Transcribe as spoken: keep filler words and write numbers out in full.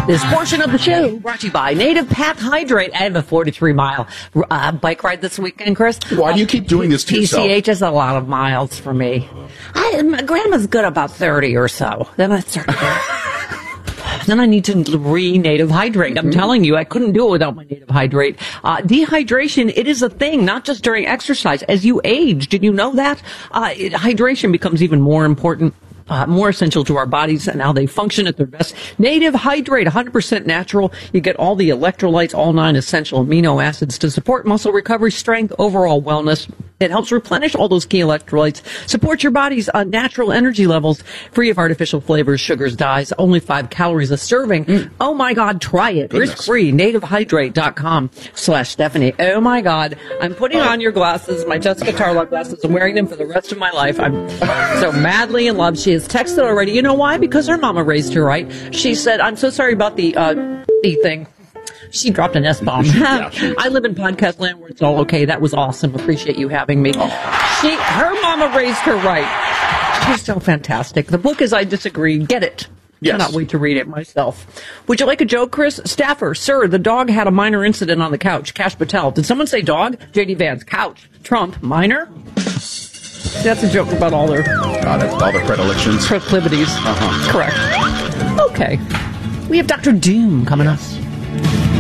This portion of the show brought to you by Native Path Hydrate. I have a forty-three mile uh, bike ride this weekend, Chris. Why do you keep doing this to yourself? P C H is a lot of miles for me. I, my grandma's good about thirty or so. Then I start. Then I need to re-native hydrate. I'm mm-hmm. telling you, I couldn't do it without my native hydrate. Uh, dehydration, it is a thing, not just during exercise. As you age, did you know that? Uh, it, hydration becomes even more important. Uh, more essential to our bodies and how they function at their best. Native Hydrate, one hundred percent natural. You get all the electrolytes, all nine essential amino acids to support muscle recovery, strength, overall wellness. It helps replenish all those key electrolytes, support your body's uh, natural energy levels, free of artificial flavors, sugars, dyes, only five calories a serving. Mm. Oh my God, try it. Goodness. Risk-free, nativehydrate.com slash Stephanie. Oh my God, I'm putting oh. on your glasses, my Jessica Tarlock glasses. I'm wearing them for the rest of my life. I'm so madly in love. She has texted already. You know why? Because her mama raised her right. She said, I'm so sorry about the, uh, the thing. She dropped an S-bomb. Yeah. I live in podcast land where it's all okay. That was awesome. Appreciate you having me. Oh. She, her mama raised her right. She's so fantastic. The book is I Disagree. Get it. Yes. Cannot wait to read it myself. Would you like a joke, Chris? Staffer, sir, the dog had a minor incident on the couch. Kash Patel. Did someone say dog? J D Vance. Couch. Trump. Minor? That's a joke about all their... Got it. All their predilections. Proclivities. Uh-huh. Correct. Okay. We have Doctor Doom coming up.